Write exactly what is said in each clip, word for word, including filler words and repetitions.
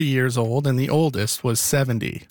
years old, and the oldest was seventy.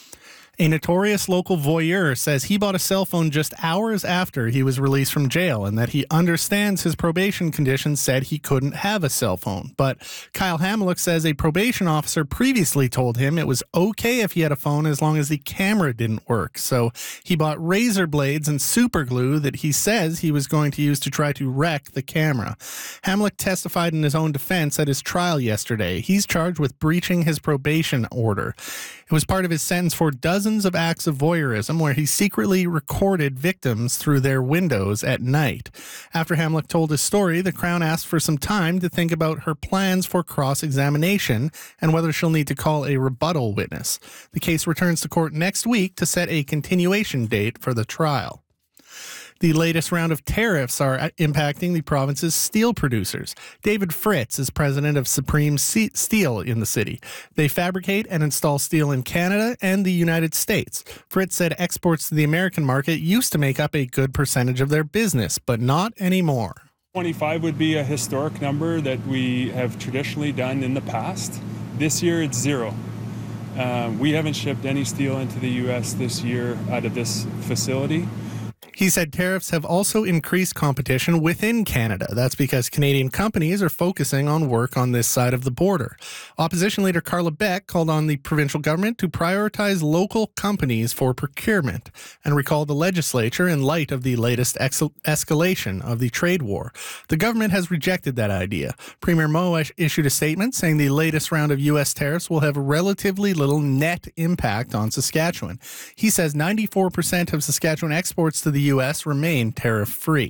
A notorious local voyeur says he bought a cell phone just hours after he was released from jail and that he understands his probation conditions said he couldn't have a cell phone. But Kyle Hamlick says a probation officer previously told him it was okay if he had a phone as long as the camera didn't work. So he bought razor blades and super glue that he says he was going to use to try to wreck the camera. Hamlick testified in his own defense at his trial yesterday. He's charged with breaching his probation order. It was part of his sentence for dozens of acts of voyeurism where he secretly recorded victims through their windows at night. After Hamlick told his story, the Crown asked for some time to think about her plans for cross-examination and whether she'll need to call a rebuttal witness. The case returns to court next week to set a continuation date for the trial. The latest round of tariffs are impacting the province's steel producers. David Fritz is president of Supreme Steel in the city. They fabricate and install steel in Canada and the United States. Fritz said exports to the American market used to make up a good percentage of their business, but not anymore. twenty-five would be a historic number that we have traditionally done in the past. This year it's zero. Uh, we haven't shipped any steel into the U S this year out of this facility. He said tariffs have also increased competition within Canada. That's because Canadian companies are focusing on work on this side of the border. Opposition leader Carla Beck called on the provincial government to prioritize local companies for procurement and recalled the legislature in light of the latest ex- escalation of the trade war. The government has rejected that idea. Premier Moe issued a statement saying the latest round of U S tariffs will have relatively little net impact on Saskatchewan. He says ninety-four percent of Saskatchewan exports to the U S remain tariff-free.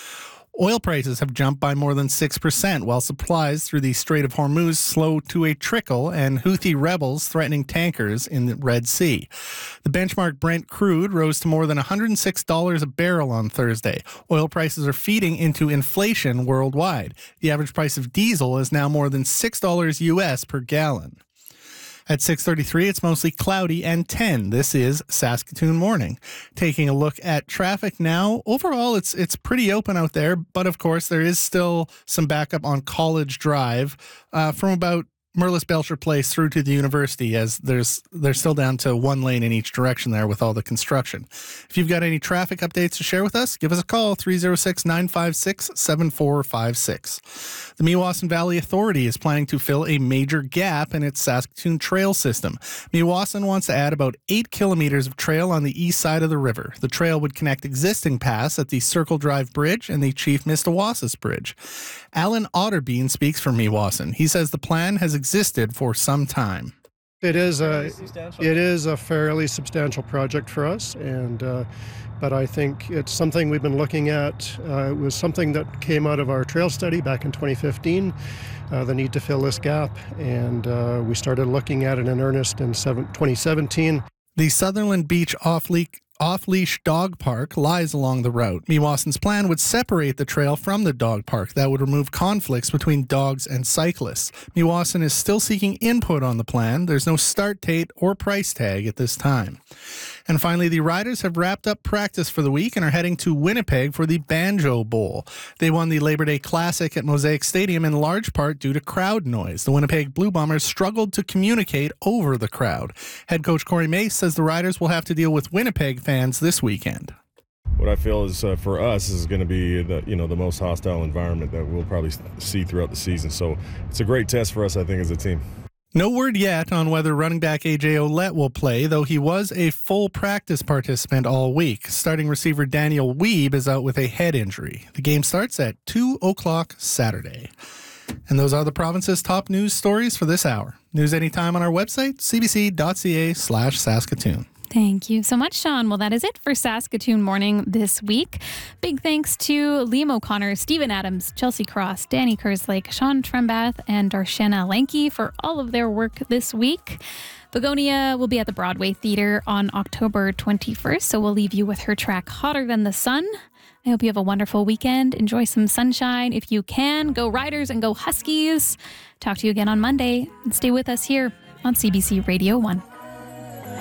Oil prices have jumped by more than six percent, while supplies through the Strait of Hormuz slow to a trickle and Houthi rebels threatening tankers in the Red Sea. The benchmark Brent crude rose to more than one hundred six dollars a barrel on Thursday. Oil prices are feeding into inflation worldwide. The average price of diesel is now more than six dollars U S per gallon. At six thirty-three, it's mostly cloudy and ten. This is Saskatoon Morning. Taking a look at traffic now. Overall, it's it's pretty open out there, but of course, there is still some backup on College Drive uh, from about Merlis Belcher Place through to the university, as there's they're still down to one lane in each direction there with all the construction. If you've got any traffic updates to share with us, give us a call, three oh six, nine five six, seven four five six. The Meewasin Valley Authority is planning to fill a major gap in its Saskatoon trail system. Meewasin wants to add about eight kilometers of trail on the east side of the river. The trail would connect existing paths at the Circle Drive Bridge and the Chief Mistawasis Bridge. Alan Otterbein speaks for Meewasin. He says the plan has existed for some time. It is a it is a fairly substantial project for us, and uh, but I think it's something we've been looking at. Uh, it was something that came out of our trail study back in twenty fifteen, uh, the need to fill this gap, and uh, we started looking at it in earnest in twenty seventeen. The Sutherland Beach off-leash Off-leash dog park lies along the route. Meewasin's plan would separate the trail from the dog park. That would remove conflicts between dogs and cyclists. Meewasin is still seeking input on the plan. There's no start date or price tag at this time. And finally, the Riders have wrapped up practice for the week and are heading to Winnipeg for the Banjo Bowl. They won the Labor Day Classic at Mosaic Stadium in large part due to crowd noise. The Winnipeg Blue Bombers struggled to communicate over the crowd. Head coach Corey Mace says the Riders will have to deal with Winnipeg fans this weekend. What I feel is uh, for us is going to be the you know the most hostile environment that we'll probably see throughout the season. So it's a great test for us, I think, as a team. No word yet on whether running back A J Ouellette will play, though he was a full practice participant all week. Starting receiver Daniel Weeb is out with a head injury. The game starts at two o'clock Saturday. And those are the province's top news stories for this hour. News anytime on our website, c b c dot c a slash Saskatoon. Thank you so much, Sean. Well, that is it for Saskatoon Morning this week. Big thanks to Liam O'Connor, Stephen Adams, Chelsea Cross, Danny Kerslake, Sean Trembath, and Darshana Lanky for all of their work this week. Begonia will be at the Broadway Theatre on October twenty-first, so we'll leave you with her track Hotter Than the Sun. I hope you have a wonderful weekend. Enjoy some sunshine. If you can, go Riders and go Huskies. Talk to you again on Monday. And stay with us here on C B C Radio one.